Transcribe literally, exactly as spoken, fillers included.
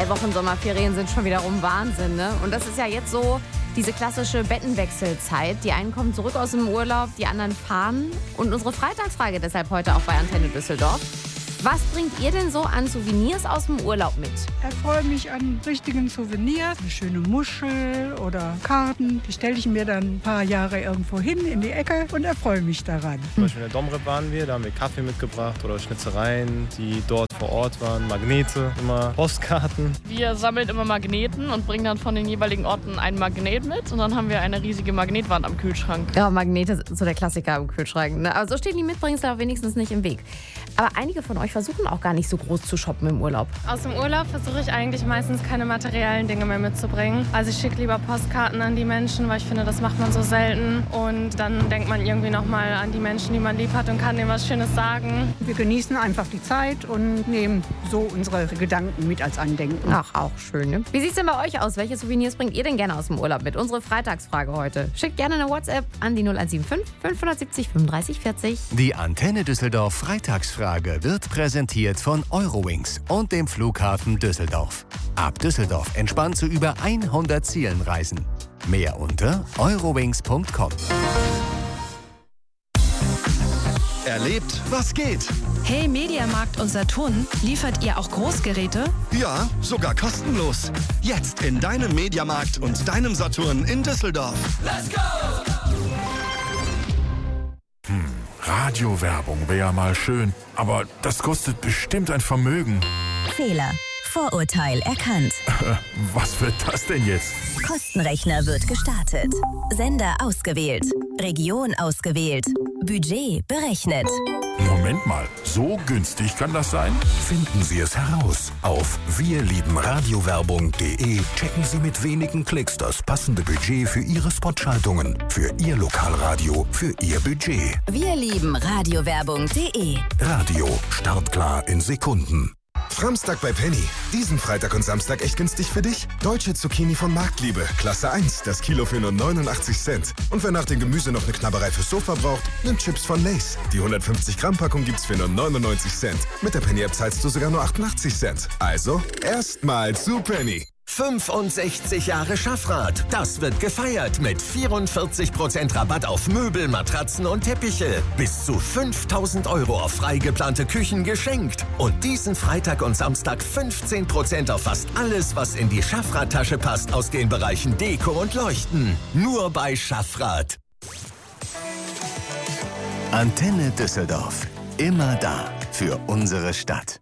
Drei Wochen Sommerferien sind schon wieder rum, Wahnsinn, ne? Und das ist ja jetzt so diese klassische Bettenwechselzeit. Die einen kommen zurück aus dem Urlaub, die anderen fahren. Und unsere Freitagsfrage deshalb heute auch bei Antenne Düsseldorf. Was bringt ihr denn so an Souvenirs aus dem Urlaub mit? Ich freue mich an richtigen Souvenirs. Eine schöne Muschel oder Karten. Die stelle ich mir dann ein paar Jahre irgendwo hin in die Ecke und erfreue mich daran. Zum Beispiel in der Domrep waren wir, da haben wir Kaffee mitgebracht oder Schnitzereien, die dort vor Ort waren, Magnete, immer Postkarten. Wir sammeln immer Magneten und bringen dann von den jeweiligen Orten ein Magnet mit und dann haben wir eine riesige Magnetwand am Kühlschrank. Ja, Magnete sind so der Klassiker im Kühlschrank, ne? Aber so stehen die Mitbringsel auch wenigstens nicht im Weg. Aber einige von euch versuchen auch gar nicht so groß zu shoppen im Urlaub. Aus dem Urlaub versuche ich eigentlich meistens keine materiellen Dinge mehr mitzubringen. Also ich schicke lieber Postkarten an die Menschen, weil ich finde, das macht man so selten. Und dann denkt man irgendwie nochmal an die Menschen, die man lieb hat und kann denen was Schönes sagen. Wir genießen einfach die Zeit und nehmen so unsere Gedanken mit als Andenken. Ach, auch schön, ne? Wie sieht's denn bei euch aus? Welche Souvenirs bringt ihr denn gerne aus dem Urlaub mit? Unsere Freitagsfrage heute. Schickt gerne eine WhatsApp an die null eins sieben fünf fünf sieben sieben fünfunddreißig vierzig. Die Antenne Düsseldorf Freitagsfrage wird präsentiert von Eurowings und dem Flughafen Düsseldorf. Ab Düsseldorf entspannt zu über hundert Zielen reisen. Mehr unter eurowings punkt com. Erlebt, was geht. Hey Mediamarkt und Saturn, liefert ihr auch Großgeräte? Ja, sogar kostenlos. Jetzt in deinem Mediamarkt und deinem Saturn in Düsseldorf. Let's go! Hm, Radiowerbung wäre ja mal schön, aber das kostet bestimmt ein Vermögen. Fehler. Vorurteil erkannt. Was wird das denn jetzt? Kostenrechner wird gestartet. Sender ausgewählt. Region ausgewählt. Budget berechnet. Moment mal, so günstig kann das sein? Finden Sie es heraus. Auf wirliebenradiowerbung punkt de checken Sie mit wenigen Klicks das passende Budget für Ihre Spotschaltungen, für Ihr Lokalradio, für Ihr Budget. Wir lieben radiowerbung punkt de. Radio, startklar in Sekunden. Framstag bei Penny. Diesen Freitag und Samstag echt günstig für dich? Deutsche Zucchini von Marktliebe. Klasse eins. Das Kilo für nur neunundachtzig Cent. Und wer nach dem Gemüse noch eine Knabberei fürs Sofa braucht, nimmt Chips von Lay's. Die hundertfünfzig Gramm Packung gibt's für nur neunundneunzig Cent. Mit der Penny-App zahlst du sogar nur achtundachtzig Cent. Also, erstmal zu Penny. fünfundsechzig Jahre Schaffrath. Das wird gefeiert mit vierundvierzig Prozent Rabatt auf Möbel, Matratzen und Teppiche. Bis zu fünftausend Euro auf frei geplante Küchen geschenkt. Und diesen Freitag und Samstag fünfzehn Prozent auf fast alles, was in die Schaffrath-Tasche passt aus den Bereichen Deko und Leuchten. Nur bei Schaffrath. Antenne Düsseldorf. Immer da für unsere Stadt.